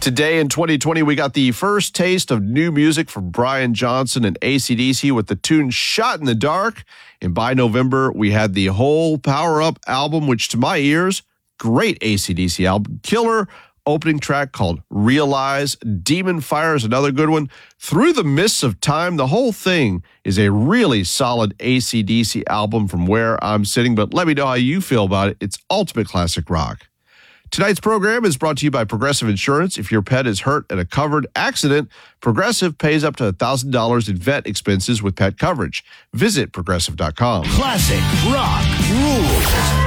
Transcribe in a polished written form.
Today in 2020, we got the first taste of new music from Brian Johnson and AC/DC with the tune Shot in the Dark. And by November, we had the whole Power Up album, which to my ears, great AC/DC album. Killer opening track called Realize. Demon Fire is another good one. Through the Mists of Time, the whole thing is a really solid AC/DC album from where I'm sitting. But let me know how you feel about it. It's ultimate classic rock. Tonight's program is brought to you by Progressive Insurance. If your pet is hurt in a covered accident, Progressive pays up to $1,000 in vet expenses with pet coverage. Visit Progressive.com. Classic rock rules.